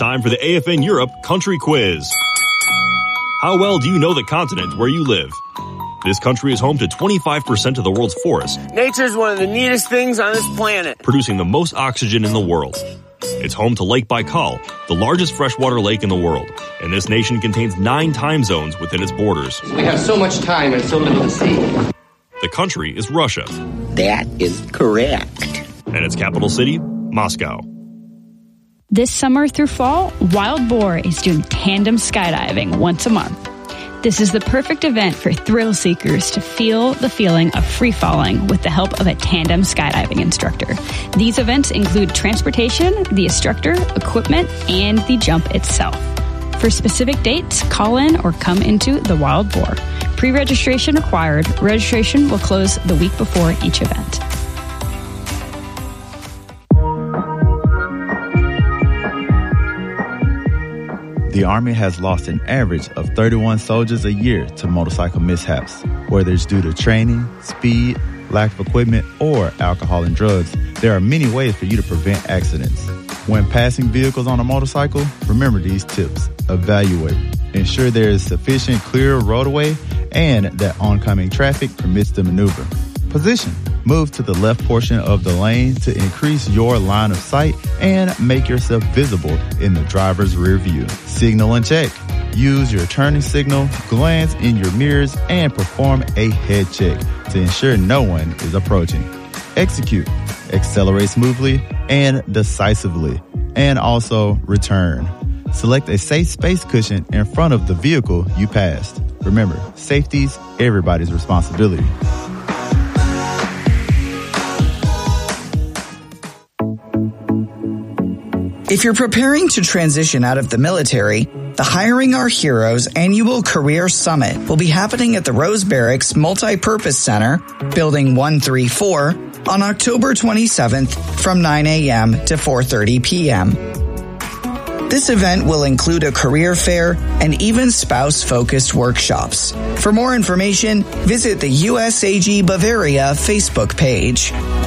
time for the AFN Europe Country Quiz. How well do you know the continent where you live? This country is home to 25% of the world's forests. Nature's one of the neatest things on this planet. Producing the most oxygen in the world. It's home to Lake Baikal, the largest freshwater lake in the world. And this nation contains 9 time zones within its borders. We have so much time and so little to see. The country is Russia. That is correct. And its capital city, Moscow. This summer through fall, Wild Boar is doing tandem skydiving once a month. This is the perfect event for thrill seekers to feel the feeling of free falling with the help of a tandem skydiving instructor. These events include transportation, the instructor, equipment, and the jump itself. For specific dates, call in or come into the Wild Boar. Pre-registration required. Registration will close the week before each event. The Army has lost an average of 31 soldiers a year to motorcycle mishaps. Whether it's due to training, speed, lack of equipment, or alcohol and drugs, there are many ways for you to prevent accidents. When passing vehicles on a motorcycle, remember these tips. Evaluate. Ensure there is sufficient clear roadway and that oncoming traffic permits the maneuver. Position. Move to the left portion of the lane to increase your line of sight and make yourself visible in the driver's rear view. Signal and check. Use your turning signal, glance in your mirrors, and perform a head check to ensure no one is approaching. Execute. Accelerate smoothly and decisively. And also return. Select a safe space cushion in front of the vehicle you passed. Remember, safety's everybody's responsibility. If you're preparing to transition out of the military, the Hiring Our Heroes Annual Career Summit will be happening at the Rose Barracks Multi-Purpose Center, Building 134, on October 27th from 9 a.m. to 4:30 p.m. This event will include a career fair and even spouse-focused workshops. For more information, visit the USAG Bavaria Facebook page.